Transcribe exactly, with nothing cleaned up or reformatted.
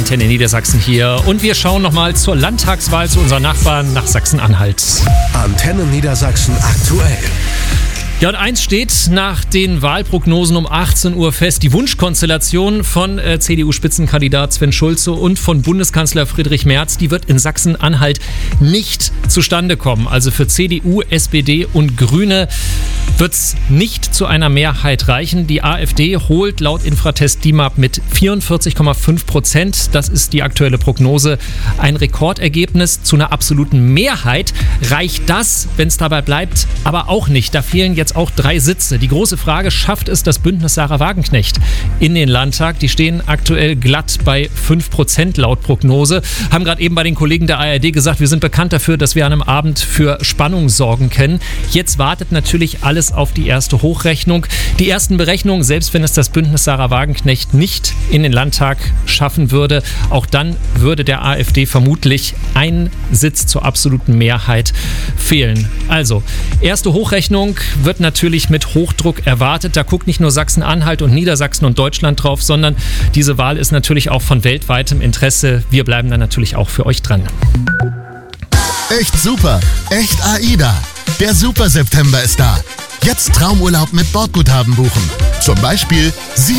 Antenne Niedersachsen hier. Und wir schauen nochmal zur Landtagswahl zu unseren Nachbarn nach Sachsen-Anhalt. Antenne Niedersachsen aktuell. Ja, und eins steht nach den Wahlprognosen um achtzehn Uhr fest. Die Wunschkonstellation von äh, C D U-Spitzenkandidat Sven Schulze und von Bundeskanzler Friedrich Merz, die wird in Sachsen-Anhalt nicht zustande kommen. Also für C D U, S P D und Grüne wird es nicht zu einer Mehrheit reichen. Die AfD holt laut Infratest D I M A P mit vierundvierzig Komma fünf Prozent, das ist die aktuelle Prognose, ein Rekordergebnis. Zu einer absoluten Mehrheit reicht das, wenn es dabei bleibt, aber auch nicht. Da fehlen jetzt auch drei Sitze. Die große Frage, schafft es das Bündnis Sarah Wagenknecht in den Landtag? Die stehen aktuell glatt bei fünf Prozent laut Prognose. Haben gerade eben bei den Kollegen der A R D gesagt, wir sind bekannt dafür, dass wir an einem Abend für Spannung sorgen können. Jetzt wartet natürlich alles auf die erste Hochrechnung. Die ersten Berechnungen, selbst wenn es das Bündnis Sarah Wagenknecht nicht in den Landtag schaffen würde, auch dann würde der AfD vermutlich ein Sitz zur absoluten Mehrheit fehlen. Also, erste Hochrechnung wird natürlich mit Hochdruck erwartet. Da guckt nicht nur Sachsen-Anhalt und Niedersachsen und Deutschland drauf, sondern diese Wahl ist natürlich auch von weltweitem Interesse. Wir bleiben dann natürlich auch für euch dran. Echt super, echt AIDA. Der Super September ist da. Jetzt Traumurlaub mit Bordguthaben buchen. Zum Beispiel Sie